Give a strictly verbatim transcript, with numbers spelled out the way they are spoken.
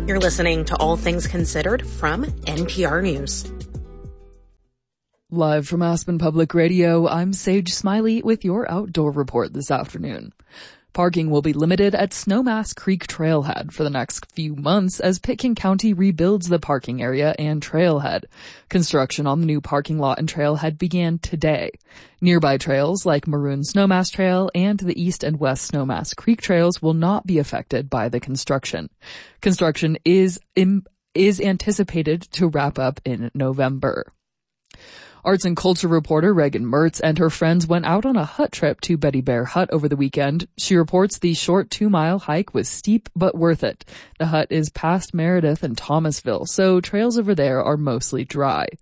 You're listening to All Things Considered from N P R News. Live from Aspen Public Radio, I'm Sage Smiley with your outdoor report this afternoon. Parking will be limited at Snowmass Creek Trailhead for the next few months as Pitkin County rebuilds the parking area and trailhead. Construction on the new parking lot and trailhead began today. Nearby trails like Maroon Snowmass Trail and the East and West Snowmass Creek trails will not be affected by the construction. Construction is im- is anticipated to wrap up in November. Arts and culture reporter Reagan Mertz and her friends went out on a hut trip to Betty Bear Hut over the weekend. She reports the short two-mile hike was steep but worth it. The hut is past Meredith and Thomasville, so trails over there are mostly dry.